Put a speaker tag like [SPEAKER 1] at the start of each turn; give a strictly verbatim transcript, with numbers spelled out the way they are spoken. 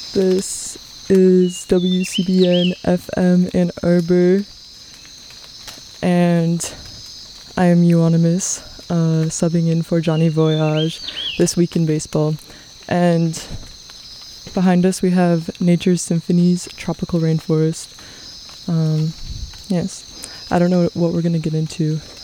[SPEAKER 1] This is W C B N F M Ann Arbor, and I am Euonymus, uh, subbing in for Johnny Voyage this week in baseball. And behind us we have Nature's Symphonies, Tropical Rainforest. Um, yes, I don't know what we're going to get into